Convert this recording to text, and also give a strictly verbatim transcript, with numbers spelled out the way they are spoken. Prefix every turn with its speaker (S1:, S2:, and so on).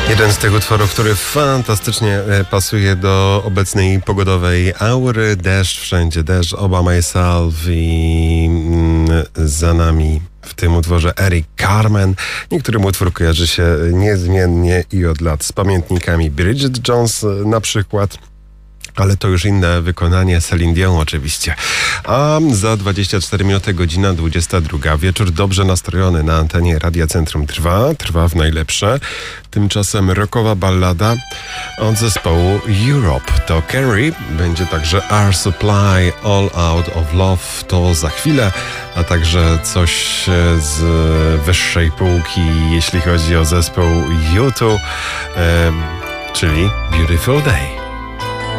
S1: Jeden z tych utworów, który fantastycznie pasuje do obecnej pogodowej aury. Deszcz, wszędzie deszcz, All By Myself i mm, za nami w tym utworze Eric Carmen. Niektórym utwór kojarzy się niezmiennie i od lat z pamiętnikami Bridget Jones na przykład. Ale to już inne wykonanie, Celine Dion oczywiście. A za dwadzieścia cztery minuty, godzina dwudziesta druga. Wieczór dobrze nastrojony na antenie Radia Centrum trwa, trwa w najlepsze. Tymczasem rockowa ballada od zespołu Europe. To Carrie, będzie także Air Supply, All Out of Love, to za chwilę, a także coś z wyższej półki, jeśli chodzi o zespół U dwa, e, czyli Beautiful Day.